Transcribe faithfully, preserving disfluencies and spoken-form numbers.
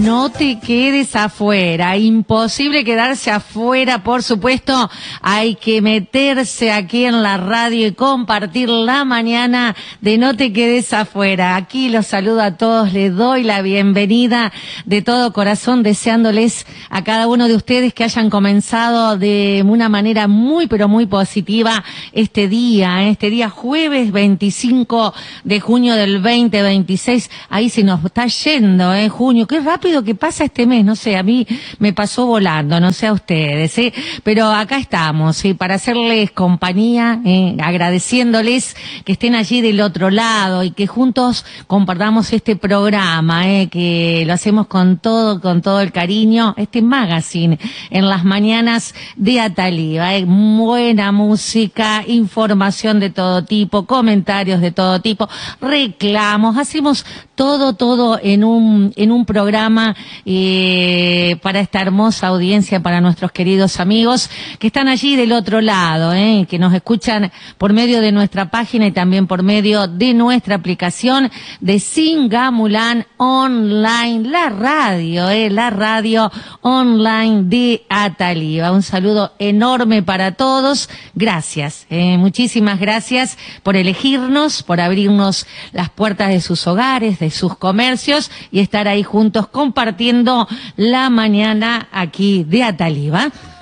No te quedes afuera, imposible quedarse afuera, por supuesto, hay que meterse aquí en la radio y compartir la mañana de No te quedes afuera. Aquí los saludo a todos, les doy la bienvenida de todo corazón, deseándoles a cada uno de ustedes que hayan comenzado de una manera muy pero muy positiva este día, este día jueves veinticinco de junio del veinte veintiséis, ahí se nos está yendo, eh, junio, qué rápido que pasa este mes, no sé, a mí me pasó volando, no sé a ustedes, eh, pero acá estamos, eh, para hacerles compañía, eh, agradeciéndoles que estén allí del otro lado y que juntos compartamos este programa, eh, que lo hacemos con todo, con todo el cariño, este magazine en las mañanas de Ataliva, eh, buena música, información de todo tipo, comentarios de todo tipo, reclamos, hacemos todo, todo en un, en un programa eh, para esta hermosa audiencia, para nuestros queridos amigos que están allí del otro lado, eh, que nos escuchan por medio de nuestra página y también por medio de nuestra aplicación de Singamulán Online, la radio, eh, la radio online de Ataliva. Un saludo enorme para todos, gracias, eh, muchísimas gracias por elegirnos, por abrirnos las puertas de sus hogares, de sus comercios y estar ahí juntos compartiendo la mañana aquí de Ataliva.